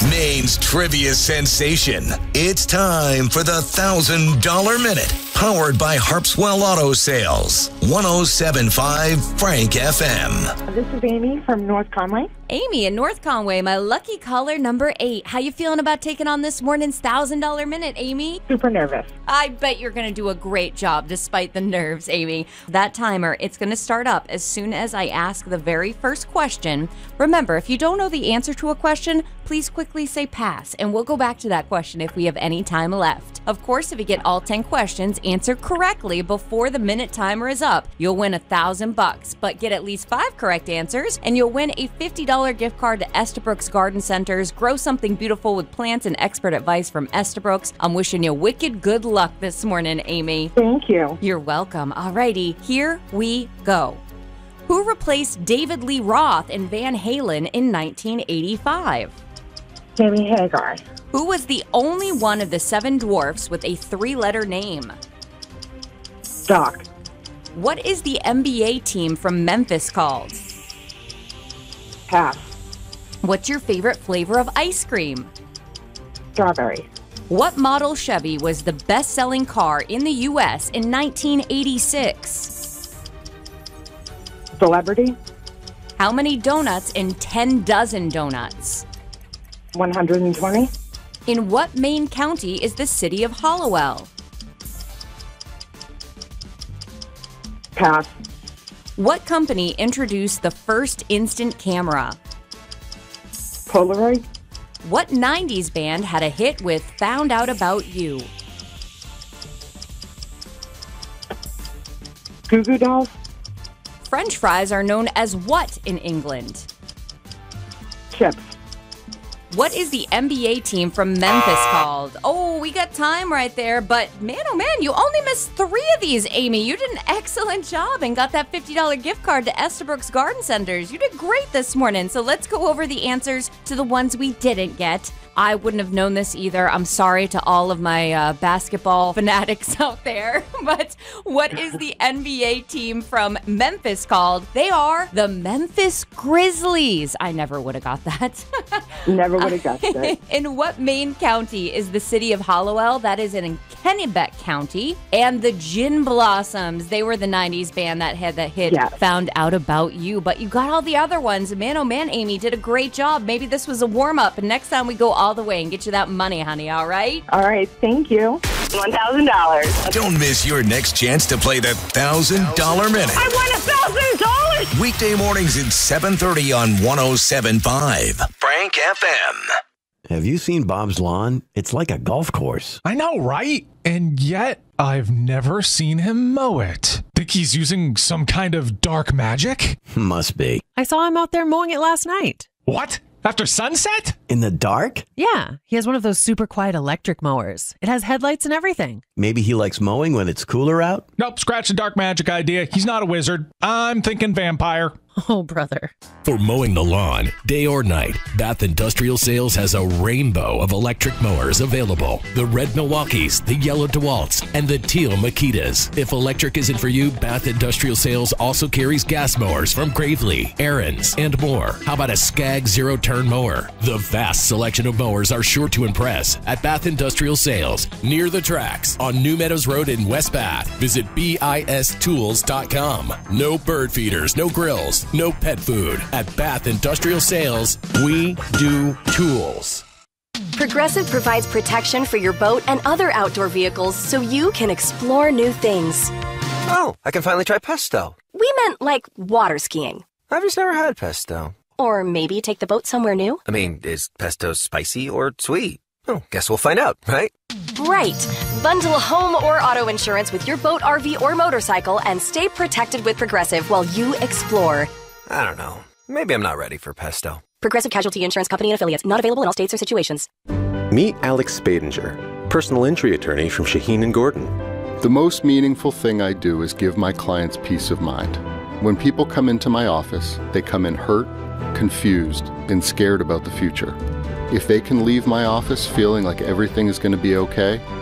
Maine's trivia sensation. It's time for the $1,000 Minute. Powered by Harpswell Auto Sales. 107.5 Frank FM. This is Amy from North Conway. Amy in North Conway, my lucky caller number 8. How you feeling about taking on this morning's $1,000 Minute, Amy? Super nervous. I bet you're going to do a great job despite the nerves, Amy. That timer, it's going to start up as soon as I ask the very first question. Remember, if you don't know the answer to a question, please quickly say pass, and we'll go back to that question if we have any time left. Of course, if you get all 10 questions answered correctly before the minute timer is up, you'll win $1,000, but get at least 5 correct answers, and you'll win a $50 gift card to Estabrooks Garden Centers. Grow something beautiful with plants and expert advice from Estabrooks. I'm wishing you wicked good luck this morning, Amy. Thank you. You're welcome. Alrighty, here we go. Who replaced David Lee Roth in Van Halen in 1985? Sammy Hagar. Who was the only one of the 7 dwarfs with a 3-letter name? Doc. What is the NBA team from Memphis called? Pass. What's your favorite flavor of ice cream? Strawberry. What model Chevy was the best-selling car in the U.S. in 1986? Celebrity. How many donuts in 10 dozen donuts? 120. In what Maine county is the city of Hallowell? Pass. What company introduced the first instant camera? Polaroid. What 90s band had a hit with Found Out About You? Goo Goo Dolls. French fries are known as what in England? Chips. What is the NBA team from Memphis called? Oh, we got time right there, but man, oh man, you only missed 3 of these, Amy. You did an excellent job and got that $50 gift card to Estabrooks Garden Centers. You did great this morning, so let's go over the answers to the ones we didn't get. I wouldn't have known this either. I'm sorry to all of my basketball fanatics out there, but what is the NBA team from Memphis called? They are the Memphis Grizzlies. I never would have got that. Never would have guessed it. In what Maine county is the city of Hallowell? That is in Kennebec County. And the Gin Blossoms, they were the 90s band that had that hit, Yes. Found Out About You. But you got all the other ones. Man, oh man, Amy did a great job. Maybe this was a warm-up, and next time we go all the way and get you that money, honey, all right? All right. Thank you. $1,000. Don't miss your next chance to play the $1,000 Minute. I won $1,000! Weekday mornings at 7:30 on 107.5 Frank FM. Have you seen Bob's lawn? It's like a golf course. I know, right? And yet, I've never seen him mow it. Think he's using some kind of dark magic? Must be. I saw him out there mowing it last night. What? After sunset? In the dark? Yeah, he has one of those super quiet electric mowers. It has headlights and everything. Maybe he likes mowing when it's cooler out? Nope, scratch the dark magic idea. He's not a wizard. I'm thinking vampire. Oh, brother. For mowing the lawn, day or night, Bath Industrial Sales has a rainbow of electric mowers available. The red Milwaukees, the yellow DeWalts, and the teal Makitas. If electric isn't for you, Bath Industrial Sales also carries gas mowers from Gravely, Aaron's, and more. How about a Skag zero-turn mower? The vast selection of mowers are sure to impress at Bath Industrial Sales, near the tracks on New Meadows Road in West Bath. Visit BISTools.com. No bird feeders, no grills, no pet food. At Bath Industrial Sales, we do tools. Progressive provides protection for your boat and other outdoor vehicles so you can explore new things. Oh, I can finally try pesto. We meant like water skiing. I've just never had pesto. Or maybe take the boat somewhere new. I mean, is pesto spicy or sweet? Oh, guess we'll find out, right? Right. Bundle home or auto insurance with your boat, RV, or motorcycle and stay protected with Progressive while you explore. I don't know. Maybe I'm not ready for pesto. Progressive Casualty Insurance Company and Affiliates. Not available in all states or situations. Meet Alex Spadinger, personal injury attorney from Shaheen and Gordon. The most meaningful thing I do is give my clients peace of mind. When people come into my office, they come in hurt, confused, and scared about the future. If they can leave my office feeling like everything is going to be okay,